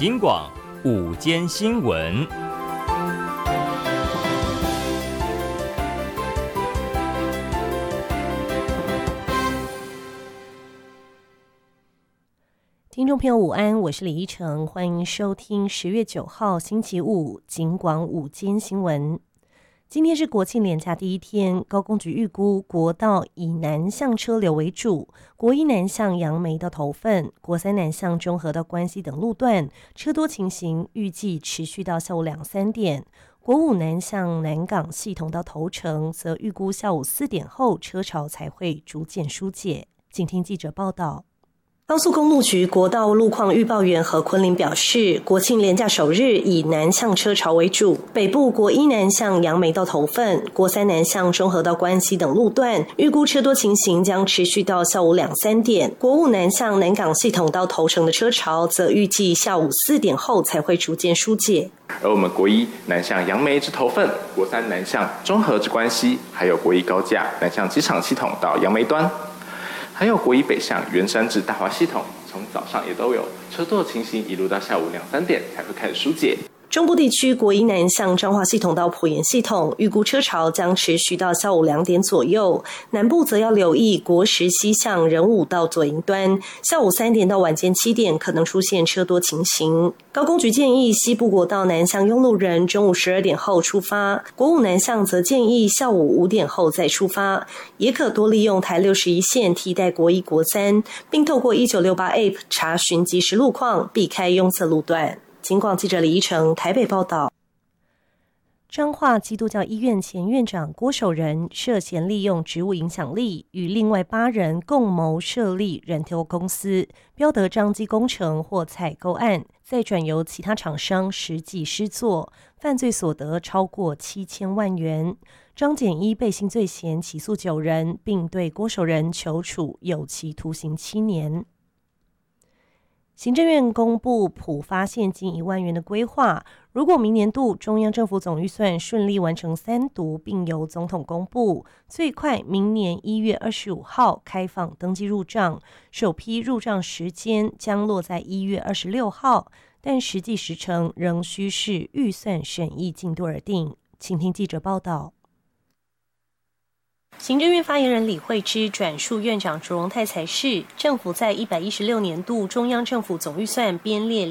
警广午间新闻。 听众朋友午安，我是李依晨，欢迎收听10月9号星期五警广午间新闻。今天是国庆连假第一天，高公局预估国道以南向车流为主，国一南向杨梅到头份，国三南向中和到关西等路段车多情形预计持续到下午2、3点，国五南向南港系统到头城则预估下午4点后车潮才会逐渐疏解。请听记者报道。高速公路局国道路况预报员何昆凌表示，国庆连假首日以南向车潮为主，北部国一南向杨梅到头份，国三南向中和到关西等路段预估车多情形将持续到下午2、3点，国五南向南港系统到头城的车潮则预计下午4点后才会逐渐疏解。 而我们国一南向杨梅至头份，国三南向中和至关西，还有国一高架南向机场系统到杨梅端，还有国一北向圆山至大华系统，从早上也都有车多的情形，一路到下午2、3点才会开始疏解。中部地区国一南向彰化系统到埔盐系统，预估车潮将持续到下午2点左右；南部则要留意国十西向仁武到左营端，下午3点到晚间7点可能出现车多情形。高公局建议西部国道南向用路人中午12点后出发，国五南向则建议下午5点后再出发，也可多利用台61线替代国一国三，并透过1968 App 查询即时路况，避开拥塞路段。警广记者李依成台北报道。彰化基督教医院前院长郭守仁涉嫌利用职务影响力，与另外8人共谋设立人头公司，标得彰基工程或采购案，再转由其他厂商实际施作，犯罪所得超过7000万元。彰检依背信罪嫌起诉9人，并对郭守仁求处有期徒刑7年。行政院公布普发现金1万元的规划，如果明年度中央政府总预算顺利完成3读，并由总统公布，最快明年1月25号开放登记入账，首批入账时间将落在1月26号，但实际时程仍需视预算审议进度而定。请听记者报道。行政院发言人李慧芝转述院长卓荣泰才是，政府在116年度中央政府总预算编列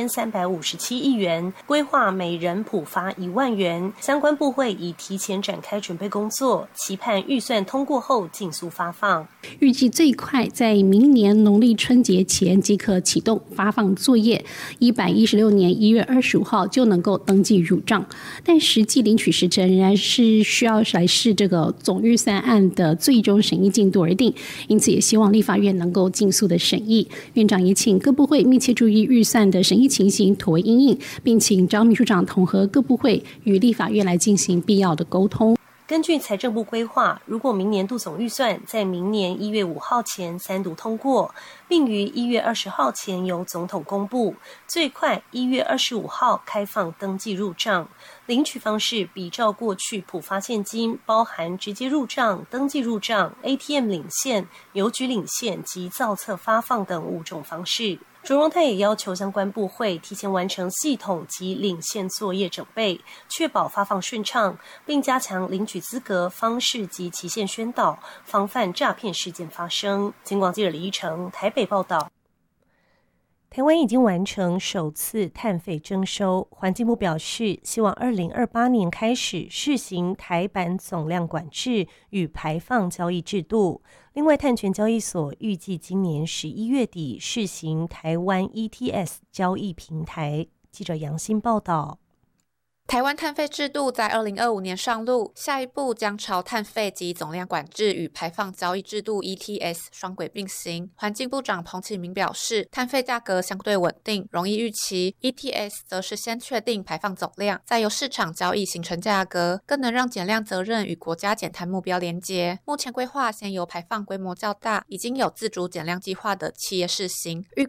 2357亿元，规划每人普发1万元，相关部会已提前展开准备工作，期盼预算通过后尽速发放。 预计最快在明年农历春节前即可启动发放作业，116年1月25号就能够登记入账，但实际领取时程仍然是需要来视这个总预算案的最终审议进度而定，因此也希望立法院能够尽速的审议。院长也请各部会密切注意预算的审议情形，妥为因应，并请张秘书长统合各部会与立法院来进行必要的沟通。 根据财政部规划，如果明年度总预算在明年1月5号前3读通过，并于1月20号前由总统公布，最快1月25号开放登记入账。领取方式比照过去普发现金，包含直接入账、登记入账、ATM 领现、邮局领现及造册发放等5种方式。卓荣泰也要求相关部会提前完成系统及领现作业整备，确保发放顺畅，并加强领取资格、方式及期限宣导，防范诈骗事件发生。警广记者李依成台北报道。台湾已经完成首次碳费征收，环境部表示，希望2028年开始试行台版总量管制与排放交易制度。另外，碳权交易所预计今年11月底试行台湾 ETS 交易平台。记者杨欣报道。 台湾碳费制度在2025年上路，下一步将朝碳费及总量管制与排放交易制度 ETS 双轨并行。环境部长彭启明表示，碳费价格相对稳定，容易预期 ，ETS 则是先确定排放总量，再由市场交易形成价格，更能让减量责任与国家减碳目标连结。目前规划先由排放规模较大、已经有自主减量计划的企业试行，预